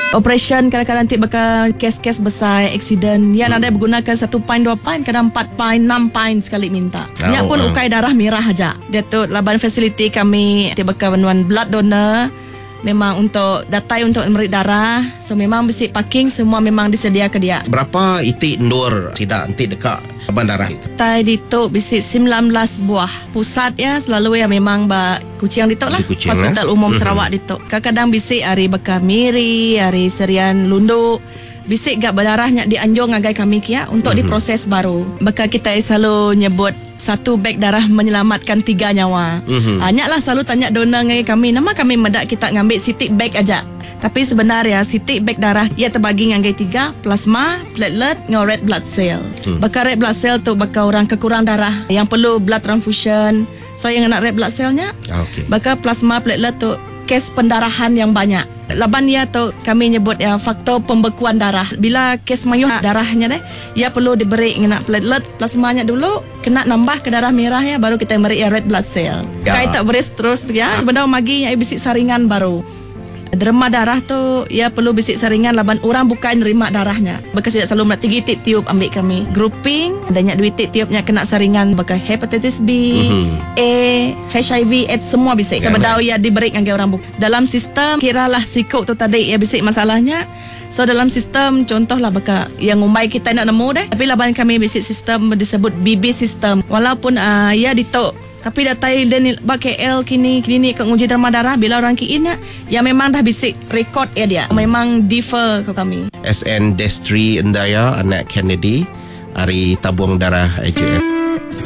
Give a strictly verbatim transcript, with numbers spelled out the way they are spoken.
Operation kadang-kadang nanti bakal kes-kes besar, accident. Yang hmm. ada bergunakan satu pint, dua pint, kadang empat pint, enam pint sekali minta. Sebenarnya oh, pun uh. ukai darah merah aja. Dia tu laban facility kami nanti bakal menuan blood donor. Memang untuk datai untuk memberi darah. So memang besi parking semua memang disedia ke dia. Berapa itik ndor tidak nanti dekat laban darah itu? Tai dituk besi sembilan belas buah. Pusat ya selalu ya memang ba Kuching dituk lah. Kuching, Hospital eh? Umum Mm-hmm. Sarawak dituk. Kadang-kadang besi hari bekah miri, hari serian lunduk. Bisik gak berdarahnya dianjung ngagai kami kia untuk mm-hmm. diproses baru. Bekal kita selalu nyebut satu beg darah menyelamatkan tiga nyawa. Mm-hmm. Banyak lah selalu tanya donor ngagai kami. Nama kami medak kita ngambil sitik beg aja. Tapi sebenarnya sitik beg darah ia terbagi ngagai tiga. Plasma, platelet, dengan red blood cell. Mm. Bekal red blood cell tu bakal orang kekurang darah yang perlu blood transfusion. So yang nak red blood cellnya okay. Bakal plasma, platelet tu kes pendarahan yang banyak. Laban ia tu kami nyebut ya faktor pembekuan darah. Bila kes mayuh darahnya deh, ia perlu diberi kena platelet plasmanya dulu, kena nambah ke darah merah ya baru kita beri ya red blood cell. Ya. Kai tak beres terus ya sebenarnya magi ya bisik saringan baru. Derma darah tu ia perlu bisik saringan laban orang bukan nerima darahnya. Bekas tidak selalu nak tiga titik tiup ambil kami. Grouping adanya dua titik tiupnya kena saringan bekas hepatitis B, mm-hmm. A, H I V, AIDS semua bisik. Sebenarnya ia diberi dengan orang bukan. Dalam sistem kiralah sikuk tu tadi ia bisik masalahnya. So dalam sistem contohlah bekas yang umbai kita nak nemu deh. Tapi laban kami bisik sistem disebut B B system. Walaupun uh, ia ditok tapi datai dan bak K L kini kini ke uji derma darah bila orang kiin ya memang dah bisik rekod ya dia memang differ ke kami. S N Destri Endaya anak Kennedy hari tabung darah I J F.